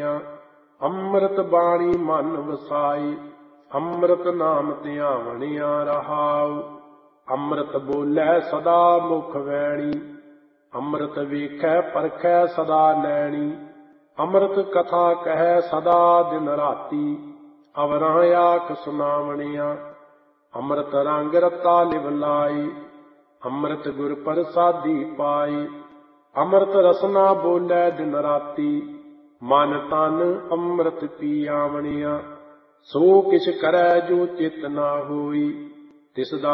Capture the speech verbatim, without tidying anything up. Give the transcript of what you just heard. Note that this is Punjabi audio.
ਆਵਣਿਆ। ਅੰਮ੍ਰਿਤ ਬਾਣੀ ਮਨ ਵਸਾਈ, ਅੰਮ੍ਰਿਤ ਨਾਮ ਧਿਆਵਣਿਆ ਰਹਾਉ। ਅੰਮ੍ਰਿਤ ਬੋਲੇ ਸਦਾ ਮੁਖ ਵੈਣੀ, ਅੰਮ੍ਰਿਤ ਵੇਖੈ ਪਰਖੈ ਸਦਾ ਨੈਣੀ। ਅੰਮ੍ਰਿਤ ਕਥਾ ਕਹੈ ਸਦਾ ਦਿਨ ਰਾਤੀ, ਅਵਰਾਂ ਆਖ ਸੁਨਾਵਣਿਆ। ਅੰਮ੍ਰਿਤ ਰੰਗ ਰਤਾ ਲਿਵ ਲਾਈ, ਅੰਮ੍ਰਿਤ ਗੁਰ ਪ੍ਰਸਾਦੀ ਪਾਈ। ਅੰਮ੍ਰਿਤ ਰਸਨਾ ਬੋਲੇ ਦਿਨ ਰਾਤੀ, ਮਨ ਤਨ ਅੰਮ੍ਰਿਤ ਪੀਆਵਣਿਆ। ਸੋ ਕਿਛ ਕਰੈ ਜੋ ਚਿਤ ਨਾ ਹੋਈ, ਤਿਸ ਦਾ